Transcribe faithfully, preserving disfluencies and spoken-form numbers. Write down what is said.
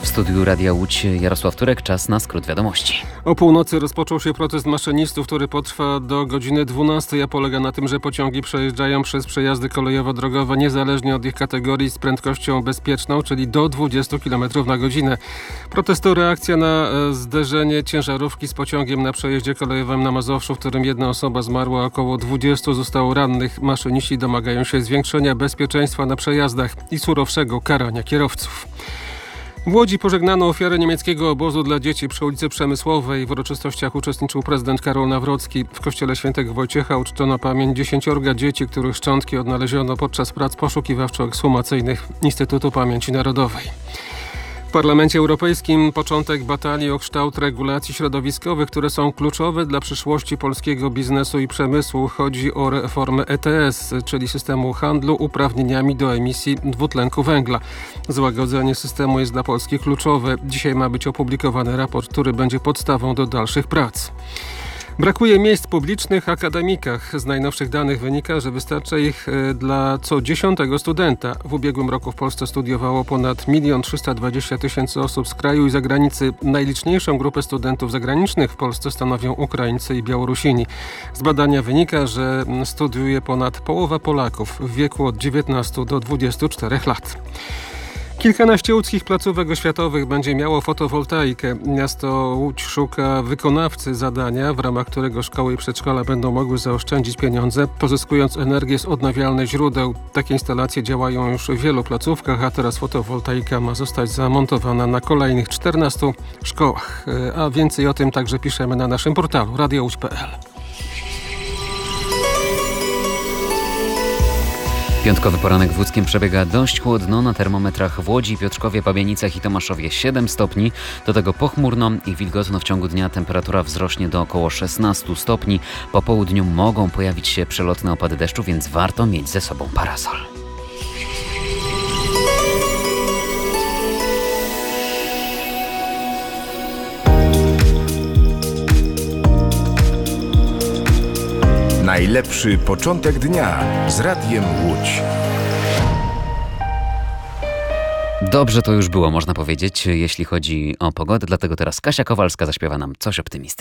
W studiu Radia Łódź Jarosław Turek, czas na skrót wiadomości. O północy rozpoczął się protest maszynistów, który potrwa do godziny dwunastej, a polega na tym, że pociągi przejeżdżają przez przejazdy kolejowo-drogowe niezależnie od ich kategorii z prędkością bezpieczną, czyli do dwudziestu kilometrów na godzinę. Protest to reakcja na zderzenie ciężarówki z pociągiem na przejeździe kolejowym na Mazowszu, w którym jedna osoba zmarła, około dwudziestu zostało rannych. Maszyniści domagają się zwiększenia bezpieczeństwa na przejazdach i surowszego karania kierowców. W Łodzi pożegnano ofiary niemieckiego obozu dla dzieci przy ulicy Przemysłowej. W uroczystościach uczestniczył prezydent Karol Nawrocki. W kościele świętego Wojciecha uczczono pamięć dziesięciorga dzieci, których szczątki odnaleziono podczas prac poszukiwawczo-ekshumacyjnych Instytutu Pamięci Narodowej. W Parlamencie Europejskim początek batalii o kształt regulacji środowiskowych, które są kluczowe dla przyszłości polskiego biznesu i przemysłu. Chodzi o reformę E T S, czyli systemu handlu uprawnieniami do emisji dwutlenku węgla. Złagodzenie systemu jest dla Polski kluczowe. Dzisiaj ma być opublikowany raport, który będzie podstawą do dalszych prac. Brakuje miejsc publicznych w akademikach. Z najnowszych danych wynika, że wystarcza ich dla co dziesiątego studenta. W ubiegłym roku w Polsce studiowało ponad milion trzysta dwadzieścia tysięcy osób z kraju i zagranicy. Najliczniejszą grupę studentów zagranicznych w Polsce stanowią Ukraińcy i Białorusini. Z badania wynika, że studiuje ponad połowa Polaków w wieku od dziewiętnastu do dwudziestu czterech lat. Kilkanaście łódzkich placówek oświatowych będzie miało fotowoltaikę. Miasto Łódź szuka wykonawcy zadania, w ramach którego szkoły i przedszkola będą mogły zaoszczędzić pieniądze, pozyskując energię z odnawialnych źródeł. Takie instalacje działają już w wielu placówkach, a teraz fotowoltaika ma zostać zamontowana na kolejnych czternastu szkołach. A więcej o tym także piszemy na naszym portalu radio łódź kropka p l. Piątkowy poranek w Łódzkiem przebiega dość chłodno. Na termometrach w Łodzi, Piotrkowie, Pabienicach i Tomaszowie siedem stopni. Do tego pochmurno i wilgotno. W ciągu dnia temperatura wzrośnie do około szesnastu stopni. Po południu mogą pojawić się przelotne opady deszczu, więc warto mieć ze sobą parasol. Najlepszy początek dnia z Radiem Łódź. Dobrze to już było, można powiedzieć, jeśli chodzi o pogodę. Dlatego teraz Kasia Kowalska zaśpiewa nam coś optymistycznego.